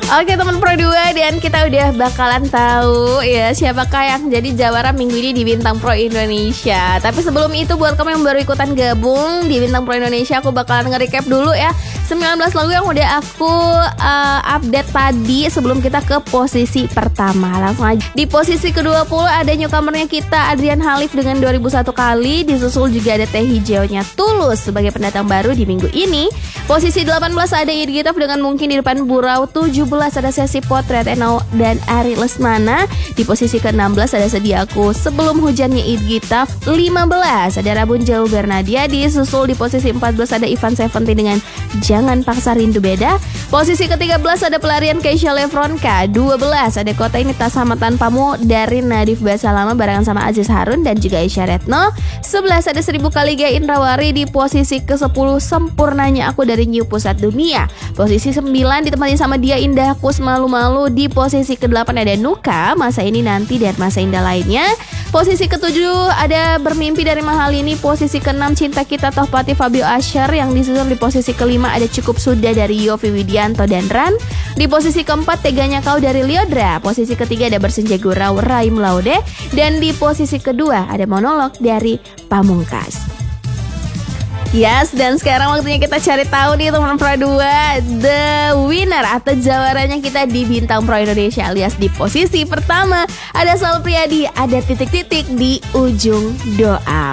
Oke teman Pro 2, dan kita udah bakalan tahu ya siapakah yang jadi jawara minggu ini di Bintang Pro Indonesia. Tapi sebelum itu, buat kamu yang baru ikutan gabung di Bintang Pro Indonesia, aku bakalan nge-recap dulu ya 19 lagu yang udah aku update tadi sebelum kita ke posisi pertama. Langsung aja. Di posisi ke-20 ada newcomernya kita, Adrian Halif dengan 2001 kali. Disusul juga ada Teh Hijaunya Tulus sebagai pendatang baru di minggu ini. Posisi 18 ada Idgitaf dengan Mungkin di depan Burau. 17 ada Sesi Potret Eno dan Ari Lesmana. Di posisi ke-16 ada Sedia Aku Sebelum Hujannya Idgitaf. 15 ada Rabun Jauh Bernadia. Disusul di posisi 14 ada Ivan Seventeen dengan Jangan Paksa Rindu Beda. Posisi ke-13 ada Pelarian Keisha Lefronka. 12 ada Kota Ini Tak Sama Tanpamu dari Nadif Basalama barengan sama Aziz Harun dan juga Aisyah Retno. 11 ada 1000 Kali Gaya Indrawari. Di posisi ke-10 Sempurnanya Aku dari New Pusat Dunia. Posisi 9 ditemani sama Dia Indahku Semalu-malu. Di posisi ke-8 ada Nuka, Masa Ini Nanti dan Masa Indah Lainnya. Posisi ke-7 ada Bermimpi dari Mahal Ini. Posisi ke-6 Cinta Kita Tohpati Fabio Asher. Yang disusul di posisi ke-5 ada Cukup Sudah dari Yofi Widianto dan Ran. Di posisi ke-4 Teganya Kau dari Liodra. Posisi ke-3 ada Bersenja Gurau Raim Laude. Dan di posisi ke-2 ada Monolog dari Pamungkas. Yes, dan sekarang waktunya kita cari tahu nih teman Pro 2, the winner atau jawarannya kita di Bintang Pro Indonesia, alias di posisi pertama ada Sal Priadi, ada titik-titik di ujung doa.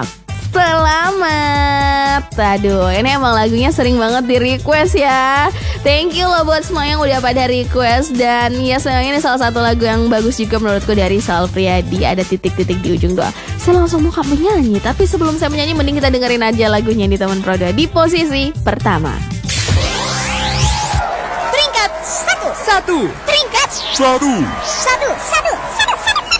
Selamat. Aduh, ini emang lagunya sering banget di request ya. Thank you loh buat semua yang udah pada request. Dan ya sayang, ini salah satu lagu yang bagus juga menurutku dari Sal Priadi, ada titik-titik di ujung doa. Saya langsung mau kamu nyanyi, tapi sebelum saya menyanyi mending kita dengerin aja lagunya di teman Pro 2 di posisi pertama. Peringkat 1. Peringkat 1.